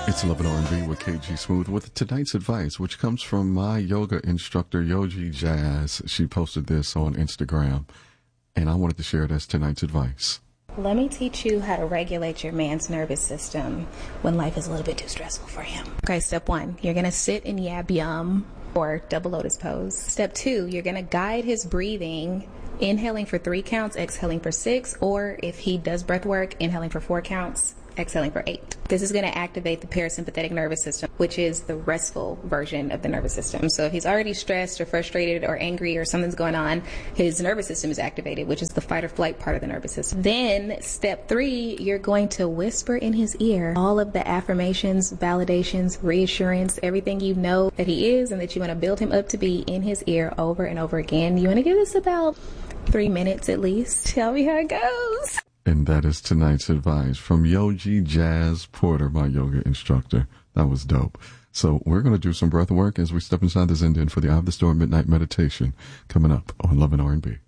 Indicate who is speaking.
Speaker 1: It's 11 R&B with KG Smooth with tonight's advice, which comes from my yoga instructor, Yogi Jazz. She posted this on Instagram, and I wanted to share it as tonight's advice.
Speaker 2: Let me teach you how to regulate your man's nervous system when life is a little bit too stressful for him. Okay, step 1, you're going to sit in Yab Yum or double lotus pose. Step 2, you're going to guide his breathing, inhaling for 3 counts, exhaling for 6, or if he does breath work, inhaling for 4 counts, exhaling for 8. This is going to activate the parasympathetic nervous system, which is the restful version of the nervous system. So if he's already stressed or frustrated or angry or something's going on, his nervous system is activated, which is the fight or flight part of the nervous system. Then step 3, you're going to whisper in his ear all of the affirmations, validations, reassurance, everything you know that he is and that you want to build him up to be in his ear over and over again. You want to give this about 3 minutes at least. Tell me how it goes.
Speaker 1: And that is tonight's advice from Yogi Jazz Porter, my yoga instructor. That was dope. So we're going to do some breath work as we step inside the Zen Den for the Eye of the Storm Midnight Meditation coming up on Love and R&B.